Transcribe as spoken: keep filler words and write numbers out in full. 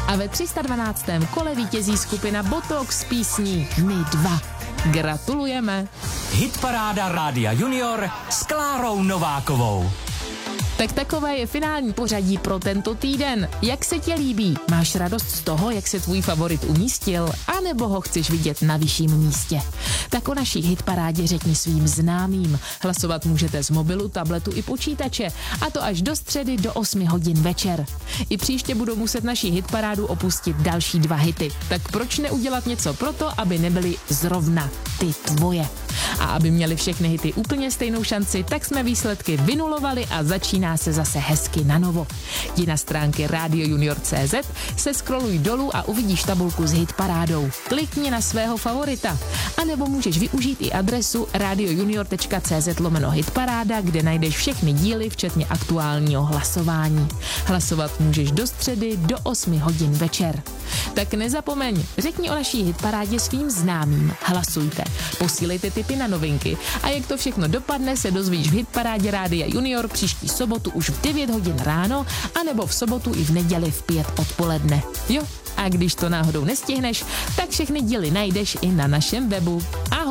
A ve tři sta dvanáctém kole vítězí skupina Botox s písní My dva. Gratulujeme. Hitparáda Rádia Junior s Klárou Novákovou. Tak takové je finální pořadí pro tento týden. Jak se ti líbí? Máš radost z toho, jak se tvůj favorit umístil? A nebo ho chceš vidět na vyšším místě? Tak o naší hitparádě řekni svým známým. Hlasovat můžete z mobilu, tabletu i počítače. A to až do středy do osmi hodin večer. I příště budou muset naší hitparádu opustit další dva hity. Tak proč neudělat něco proto, aby nebyly zrovna ty tvoje? A aby měli všechny hity úplně stejnou šanci, tak jsme výsledky vynulovali a začíná se zase hezky na novo. Jdi na stránky radio junior tečka cé zet, se scrolluj dolů a uvidíš tabulku s hitparádou. Klikni na svého favorita. A nebo můžeš využít i adresu radio junior tečka cé zet lomeno hitparáda, kde najdeš všechny díly, včetně aktuálního hlasování. Hlasovat můžeš do středy do osmi hodin večer. Tak nezapomeň, řekni o naší hitparádě svým známým. Hlasujte, posílejte tipy na novinky a jak to všechno dopadne, se dozvíš v hitparádě Rádia Junior příští sobotu už v devět hodin ráno, anebo v sobotu i v neděli v pět odpoledne. Jo, a když to náhodou nestihneš, tak všechny díly najdeš i na našem webu. Ahoj!